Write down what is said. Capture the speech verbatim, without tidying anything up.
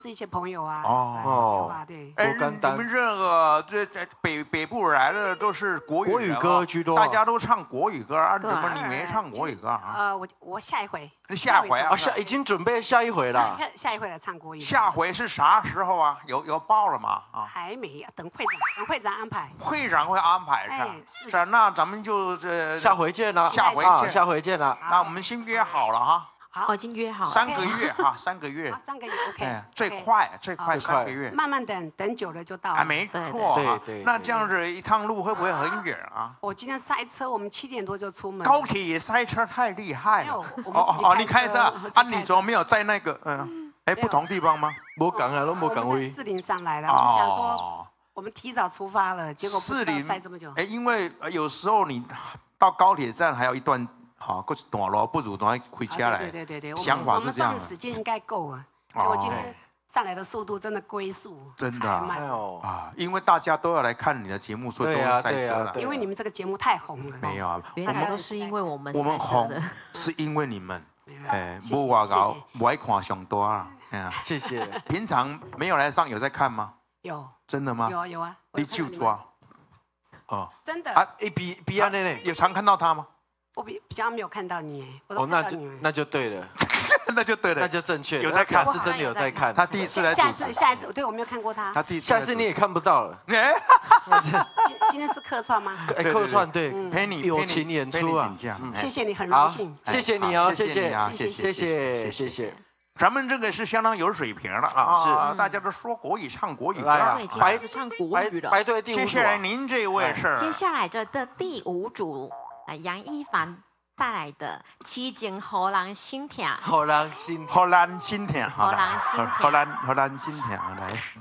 是一些朋友啊。 哦， 啊，对。 哎，你们这个这这北北部来的都是国语国语歌居多， 大家都唱国语歌啊？怎么你没唱国语歌啊？ 呃，我我下一回。 下回啊？ 下已经准备下一回了。 下一回来唱国语。 下回是啥时候啊？有有报了吗？啊？ 还没，等会长，等会长安排。 会长会安排是吧？是啊，那咱们就这下回见了。 下回见， 下回见了。 那我们先约好了哈。 好， 已经约好三个月哈，三个月， 三个月 OK， 哎，最快最快三个月， 慢慢等，等久了就到了。 啊，没错哈。 那这样子一趟路会不会很远啊？ 我今天塞车，我们七点多就出门。 高铁也塞车，太厉害了。 哦哦， 你开车啊？你怎么没有在那个嗯？哎，不同地方吗？ 没讲啊，都没讲位。 四零上来了，我们想说我们提早出发了，结果四零塞这么久。 哎，因为有时候你到高铁站还有一段。好，过一段路，不如等开车来。 对对对对， 想法是这样。 我们时间应该够啊，结果今天上来的速度真的龟速， 真的慢啊！因为大家都要来看你的节目，所以都会塞车了。 因为你们这个节目太红了。 没有啊， 原来都是因为我们。 我们红是因为你们。哎，不话搞，不爱看上多啊。 谢谢。 平常没有来上，有在看吗？ 有。 真的吗？ 有啊有啊。 你就抓。 哦。真的。 啊，一比比安那呢？ 有常看到他吗？ 我比比较没有看到你， 哦，那就那就对了， 那就对了， 那就正确。 有在看， 是真的有在看。 他第一次来， 下次下一次，对我没有看过他。 他第一次， 下次你也看不到了。 今今天是客串吗？ 哎，客串对， 陪你友情演出啊。 谢谢你，很荣幸。 谢谢你哦，谢谢啊， 谢谢谢谢谢谢。 咱们这个是相当有水平了啊！是，大家都说国语，唱国语歌， 白唱国语了。 白队第五组。 接下来您这位是？ 接下来这的第五组。杨一凡带来的《痴情予人心痛》， 予人心， 予人心痛， 予人心痛， 予人予人心痛，来。